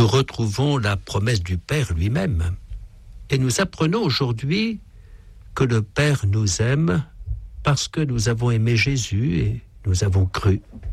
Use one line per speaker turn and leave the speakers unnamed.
retrouvons la promesse du Père lui-même. Et nous apprenons aujourd'hui que le Père nous aime parce que nous avons aimé Jésus et nous avons cru.